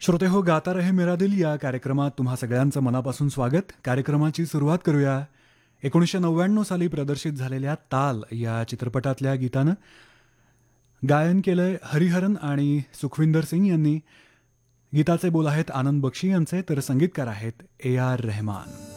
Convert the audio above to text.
श्रोते हो, गाता रहे मेरा दिल या कार्यक्रमात तुम्हा सगळ्यांचं मनापासून स्वागत. कार्यक्रमाची सुरुवात करूया 1999 साली प्रदर्शित झालेल्या ताल या चित्रपटातल्या गीतानं. गायन केलंय हरिहरन आणि सुखविंदर सिंग यांनी. गीताचे बोल आहेत आनंद बक्षी यांचे, तर संगीतकार आहेत ए आर रहमान.